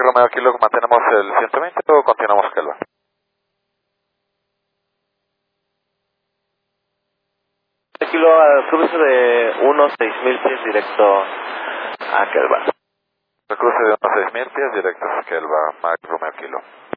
Romeo Kilo, ¿mantenemos el 120 o continuamos Kelva? Kilo al cruce de 1.6000 pies directo a Kelva. El cruce de unos 6.000 pies directos a Kelva, Mike Romeo Kilo.